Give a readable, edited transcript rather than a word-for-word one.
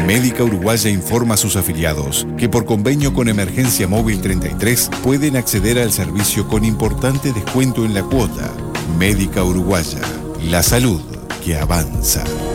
Médica Uruguaya informa a sus afiliados que por convenio con Emergencia Móvil 33 pueden acceder al servicio con importante descuento en la cuota. Médica Uruguaya, la salud que avanza.